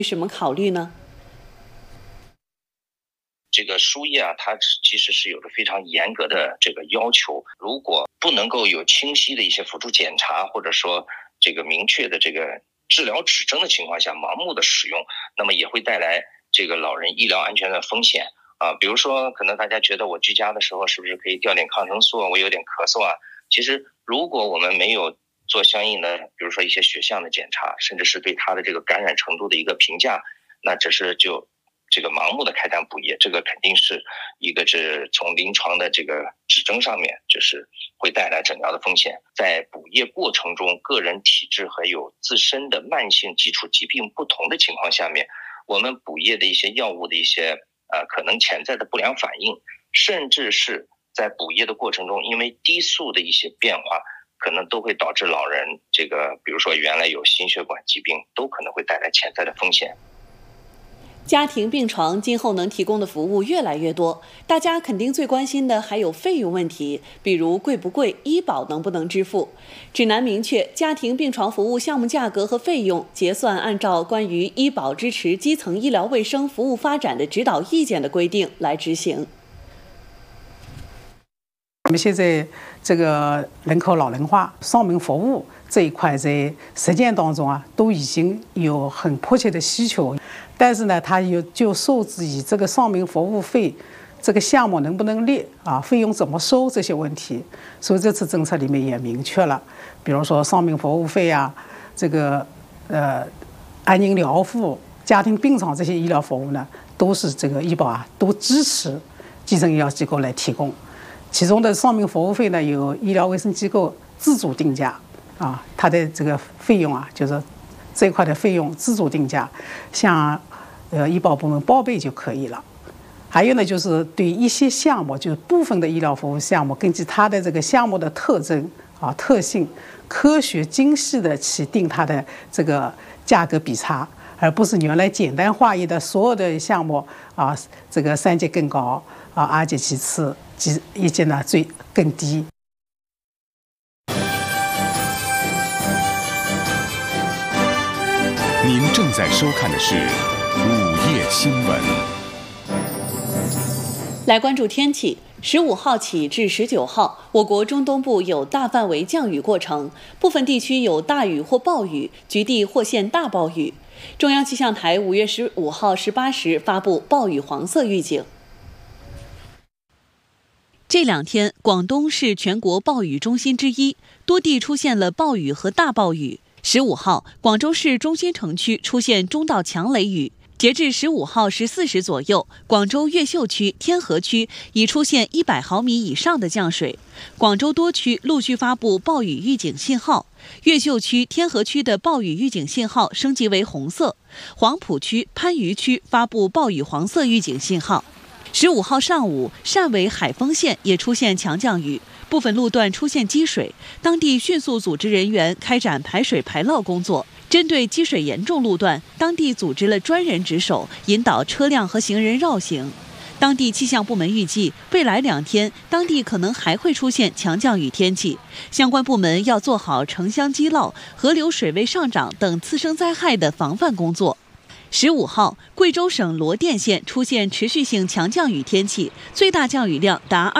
什么考虑呢？ 这个输液啊，它其实是有着非常严格的这个要求。如果不能够有清晰的一些辅助检查，或者说这个明确的这个治疗指征的情况下，盲目的使用，那么也会带来这个老人医疗安全的风险啊。比如说，可能大家觉得我居家的时候是不是可以吊点抗生素啊？我有点咳嗽啊。其实，如果我们没有做相应的，比如说一些血象的检查，甚至是对它的这个感染程度的一个评价，那只是就这个盲目的开展补液，这个肯定是一个是从临床的这个指征上面，就是会带来诊疗的风险。在补液过程中，个人体质和有自身的慢性基础疾病不同的情况下面，我们补液的一些药物的一些可能潜在的不良反应，甚至是在补液的过程中，因为滴速的一些变化，可能都会导致老人这个，比如说原来有心血管疾病，都可能会带来潜在的风险。 家庭病床今后能提供的服务越来越多，大家肯定最关心的还有费用问题，比如贵不贵，医保能不能支付。指南明确，家庭病床服务项目价格和费用结算按照关于医保支持基层医疗卫生服务发展的指导意见的规定来执行。 我们现在这个人口老龄化、丧命服务这一块，在实践当中啊，都已经有很迫切的需求。但是呢，它就受制于这个丧命服务费这个项目能不能列啊，费用怎么收这些问题。所以这次政策里面也明确了，比如说丧命服务费啊，这个安宁疗护、家庭病床这些医疗服务呢，都是这个医保啊都支持基层医疗机构来提供。其中的丧命服务费呢，有医疗卫生机构自主定价啊，它的这个费用啊，就是这一块的费用自主定价，向医保部门报备就可以了。还有呢，就是对一些项目，就是部分的医疗服务项目，根据它的这个项目的特征啊特性，科学精细的去定它的这个价格比差，而不是原来简单化一的所有的项目啊，这个3级更高啊，2级其次，1级呢更低。 您正在收看的是午夜新闻。 来关注天气。15号起至19号，我国中东部有大范围降雨过程，部分地区有大雨或暴雨，局地或现大暴雨。中央气象台5月15号18时发布暴雨黄色预警。这2天，广东是全国暴雨中心之一，多地出现了暴雨和大暴雨。15号，广州市中心城区出现中到强雷雨。截至15号14时左右，广州越秀区、天河区已出现100毫米以上的降水。广州多区陆续发布暴雨预警信号，越秀区、天河区的暴雨预警信号升级为红色，黄埔区、番禺区发布暴雨黄色预警信号。15号上午，汕尾海丰县也出现强降雨，部分路段出现积水，当地迅速组织人员开展排水排涝工作。针对积水严重路段，当地组织了专人值守，引导车辆和行人绕行。当地气象部门预计，未来2天，当地可能还会出现强降雨天气，相关部门要做好城乡积涝、河流水位上涨等次生灾害的防范工作。15号，贵州省罗甸县出现持续性强降雨天气，最大降雨量达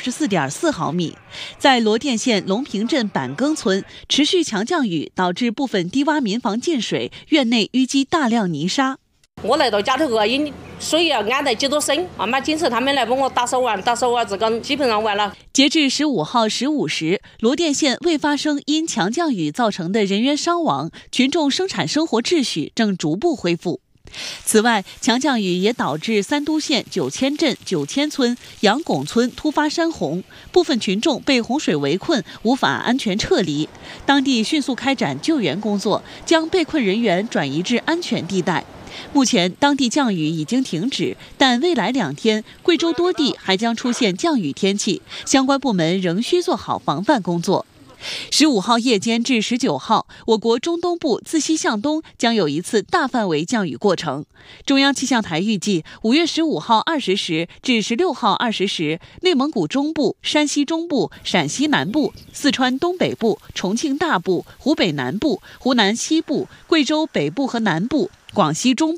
224.4毫米。在罗甸县龙平镇板更村，持续强降雨导致部分低洼民房进水，院内淤积大量泥沙。 我来到家头个，因水要安得几多深，妈警察他们来帮我打扫完，这个基本上完了。 截至15号15时，罗甸县未发生因强降雨造成的人员伤亡，群众生产生活秩序正逐步恢复。此外，强降雨也导致三都县九千镇九千村杨拱村突发山洪，部分群众被洪水围困，无法安全撤离。当地迅速开展救援工作，将被困人员转移至安全地带。目前，当地降雨已经停止，但未来2天，贵州多地还将出现降雨天气，相关部门仍需做好防范工作。15号夜间至19号，我国中东部自西向东将有一次大范围降雨过程。中央气象台预计，5月15号20时至16号20时，内蒙古中部、山西中部、陕西南部、四川东北部、重庆大部、湖北南部、湖南西部、贵州北部和南部、广西中部、